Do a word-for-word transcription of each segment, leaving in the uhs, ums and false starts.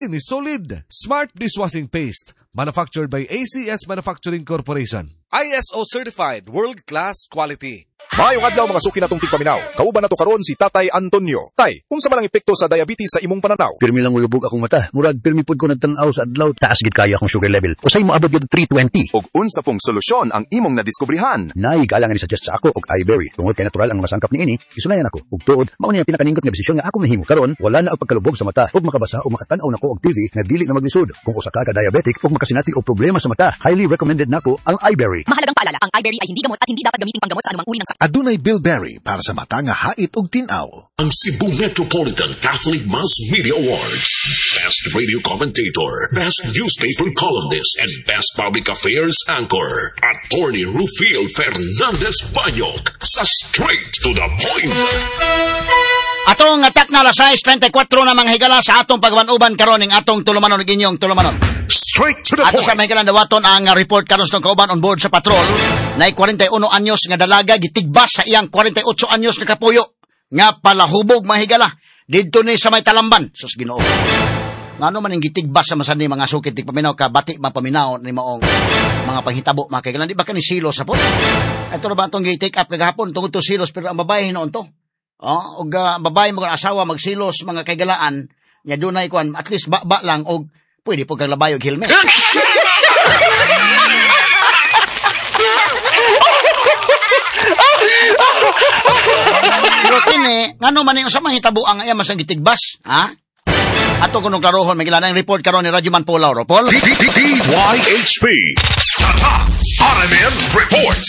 Ini Solid Smart Dishwashing Paste, manufactured by A C S Manufacturing Corporation. I S O certified, world-class quality. Maayong adlaw mga suki natong tigpaminaw. Kauban nato karon si Tatay Antonio. Tay, unsa man ang epekto sa diabetes sa imong pananaw? Pirmi lang ulubog akong mata. Murag pirmi pud ko nagtan-aw sa adlaw. Taas gid kaya akong sugar level. Usay mo abot gyud three twenty. Og unsa pong solusyon ang imong nadiskubrihan? Nay galang ni suggest sa ako og iBerry. Tungod kay natural ang masangkap niini, isunayan ako. Ug tuod, mao ni ang pinakaningkot nga desisyon nga ako mahimo karon. Wala na og pagkalubog sa mata ug makabasa ug makatan-aw nako og T V nga dili na maglisod. Kung usa ka ka diabetic ug makasinati og problema sa mata, highly recommended nako ang iBerry. Mahalagang paalala, ang iBerry ay hindi gamot at hindi dapat gamiting panggamot sa anumang uri ng sakit. Adunay Bilberry para sa mata nga hait og tin-aw. Ang Cebu Metropolitan Catholic Mass Media Awards. Best Radio Commentator, Best Newspaper Columnist, and Best Public Affairs Anchor. Attorney Rufil Fernandez Banyok sa Straight to the Point. Atong atak na alas sais treinta-kuatro na mga higala sa atong pagbanuban karon ning atong tulumanon ug inyong tulumanon. Straight to the Ato point. sa mahigalan dawaton ang report karon sa kauban on board sa patrol nay forty-one anyos nga dalaga gitigbas sa iyang forty-eight anyos nga kapuyo nga palahubog mahigala didto ni sa may Talamban. Sus Ginoo. Ngano man ning gitigbas sa masani mga sukit tigpaminaw ka bati mapaminaw ni maong mga panghitabo mga kaigalan di ba kani silos sa po. Ito na ba itong gi-take up kagahapon tungod to silos pero ang babae noon to. Oh, og uh, babae mo asawa magsilos mga kaigalaan nya dunay kuan at least ba, lang og pwede po kang labay og helmet. Pero kini ngano man yung sa mahitabo ang iya masang gitigbas, ha? Ato kuno klarohon magila ang report karon ni Radyoman Paul Lauro. Paul. D Y H P. Tata R M N Report.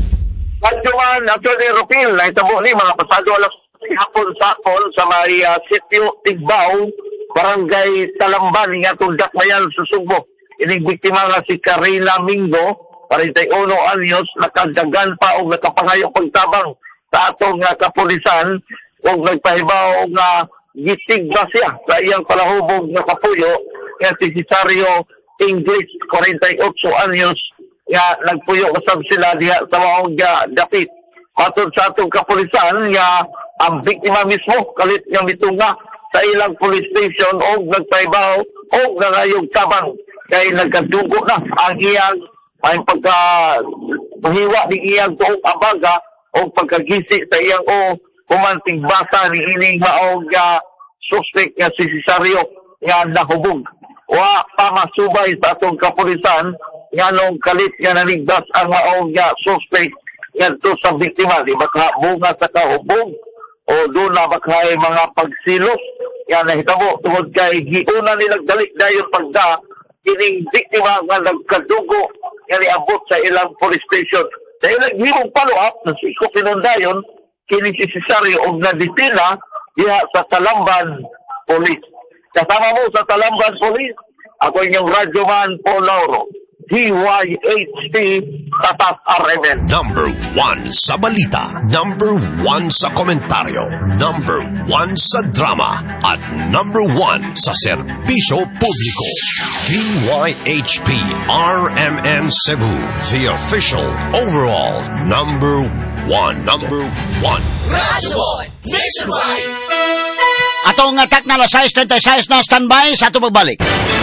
Radyoman Atty. Rufil na itabo ni mga pasado alas hapon sa Apol sa may uh, sitio Tigbao, Barangay Talamban, nga tundak mayan sa Subo. Ining biktima nga si Karina Mingo, forty-one anyos, nakadagan pa o nakapangayo pagtabang sa atong nga kapulisan o nagpahibaw nga gitigba siya sa iyang palahubog nga kapuyo nga si Cesario English, forty-eight anyos, nga nagpuyo kasab sila diha sa maong nga dapit. Patod sa atong kapulisan nga ang biktima mismo kalit nga mitunga sa ilang police station o nagpaibaw o nangayog tabang kay nagkadugo na ang iyang may pagka mahiwa ni iyang tuong abaga o pagkagisi sa iyang o kumanting basa ni ining maong uh, suspect nga si Cesario nga nahubog. Wa pamasubay sa atong kapulisan nga nung kalit nga naligdas ang maong uh, suspect nga to sa biktima. Di ba bunga sa kahubog o doon na bakhay mga pagsilos yan nahitabo tungod kay giuna nilang dalik dayon pagda kining biktima nga nagkadugo nga niabot sa ilang police station. Sa ilang himong follow-up na si Iko Pinundayon kini si Cesario og naditina diha sa Talamban Police. Kasama mo sa Talamban Police, ako inyong radyoman Paul Lauro. D Y H P Tatas R M N. Number one sa balita, number one sa komentaryo, number one sa drama, at number one sa serbisyo publiko. D Y H P R M N Cebu, the official overall number one. Number one. Rasboy Nationwide. Atong atak na alas sais treinta-sais na standby sa ato pagbalik.